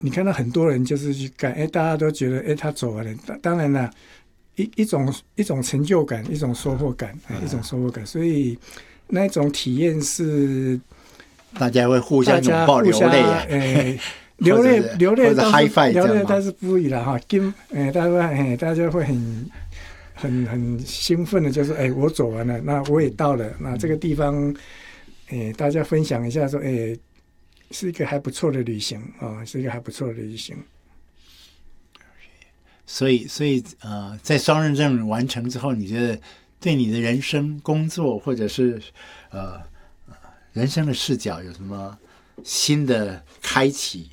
你看到很多人就是去干，大家都觉得他走完了，当然了，一种成就感，一种收获感，一种收获感，所以那种体验是大家会互相拥抱流泪， 流泪但是不已了哈，大家会很兴奋的，就是我走完了，那我也到了，那这个地方，大家分享一下说，是一个还不错的旅行啊，是一个还不错的旅行。 所以在双认证完成之后，你觉得对你的人生、工作或者是人生的视角有什么新的开启？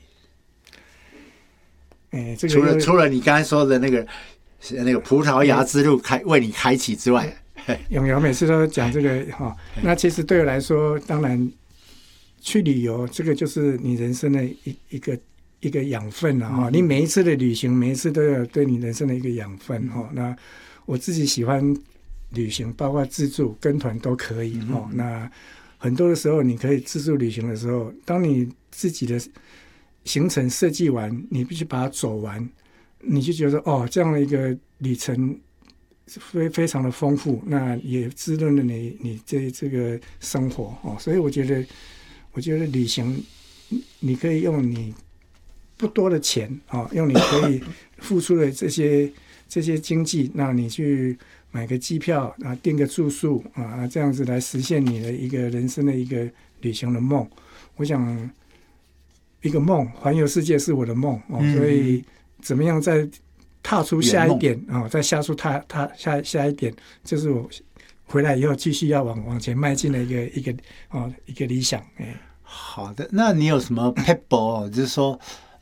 这个除了你刚才说的那个葡萄牙之路为你开启之外， 永尧每次都讲这个哈。那其实对我来说，当然去旅游，这个就是你人生的一个养分了哈。你每一次的旅行，每一次都有对你人生的一个养分哈。那我自己喜欢旅行，包括自助、跟团都可以哈。那很多的时候，你可以自助旅行的时候，当你自己的行程设计完，你必须把它走完，你就觉得这样的一个旅程非常的丰富，那也滋润了你这个生活所以我觉得旅行你可以用你不多的钱用你可以付出的这些经济，那你去买个机票订个住宿这样子来实现你的一个人生的一个旅行的梦。我想一个梦，环游世界是我的梦所以怎么样再踏出下一点再下出下一点，就是我回来以后继续要往前迈进的一个理想。 好的，那你有什么 pebble 就是说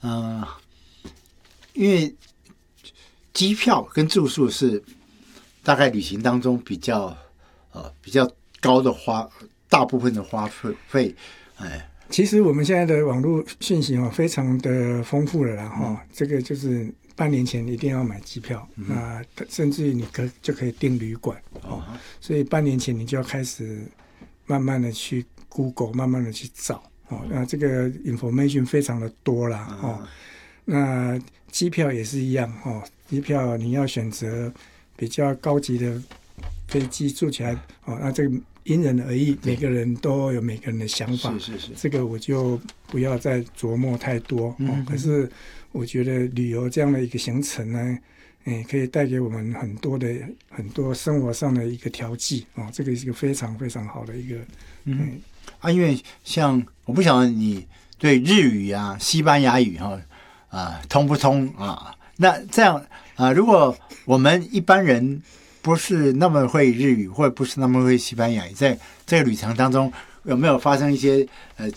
因为机票跟住宿是大概旅行当中比较高的大部分的花费其实我们现在的网络讯息非常的丰富了啦这个就是半年前一定要买机票那甚至于你就可以订旅馆所以半年前你就要开始慢慢的去 Google 慢慢的去找那这个 information 非常的多啦那机票也是一样机票你要选择比较高级的飞机住起来那这个因人而异，每个人都有每个人的想法， 是这个我就不要再琢磨太多可是我觉得旅游这样的一个行程呢可以带给我们很多生活上的一个调剂这个是一个非常非常好的一个因为像我不晓得你对日语西班牙语通不通那这样如果我们一般人不是那么会日语，或者不是那么会西班牙语，在这个旅程当中有没有发生一些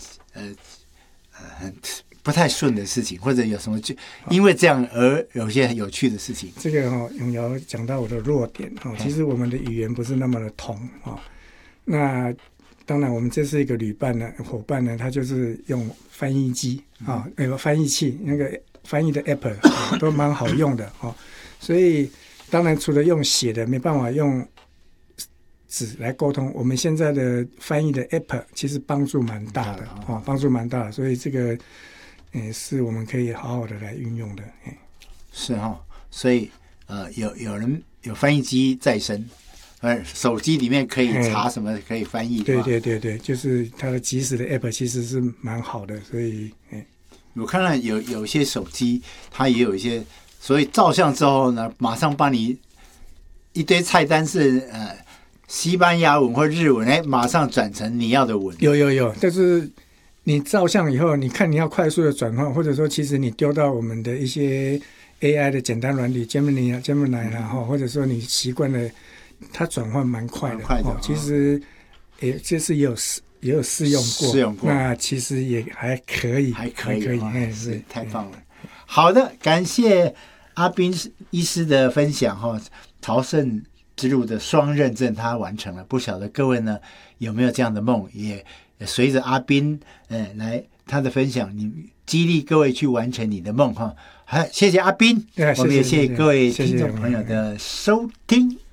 不太顺的事情，或者有什么因为这样而有些有趣的事情？ 这个永尧讲到我的弱点其实我们的语言不是那么的通那当然我们这是一个旅伴呢伙伴呢，他就是用翻译机翻译器那个翻译的 app 都蛮好用的所以当然除了用写的没办法用纸来沟通，我们现在的翻译的 app 其实帮助蛮大的帮助蛮大的，所以这个是我们可以好好的来运用的是所以有人有翻译机在身手机里面可以查什么可以翻译对，就是它的即时的 app 其实是蛮好的，所以我看到有一些手机它也有一些所以照相之后呢，马上帮你一堆菜单是西班牙文或日文，马上转成你要的文。 有，但是你照相以后，你看你要快速的转换，或者说其实你丢到我们的一些 AI 的简单软体 Gemini 或者说你习惯了，它转换蛮快的。其实这次也有试用过，那其实也还可以， 是太棒了。好的，感谢阿彬医师的分享朝圣之路的双认证他完成了，不晓得各位呢有没有这样的梦，也随着阿彬来他的分享，你激励各位去完成你的梦好，谢谢阿彬，我们也谢谢各位听众朋友的收听。